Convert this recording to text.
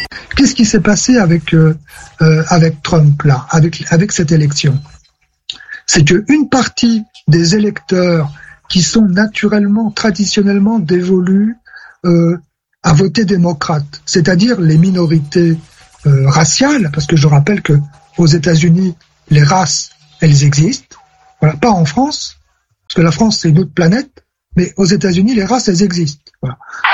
Qu'est-ce qui s'est passé avec Trump là, avec cette élection? C'est qu'une partie des électeurs qui sont naturellement, traditionnellement dévolus à voter démocrate, c'est-à-dire les minorités raciales, parce que je rappelle que aux États-Unis, les races, elles existent. Voilà, pas en France, parce que la France c'est une autre planète, mais aux États-Unis, les races, elles existent. Voilà.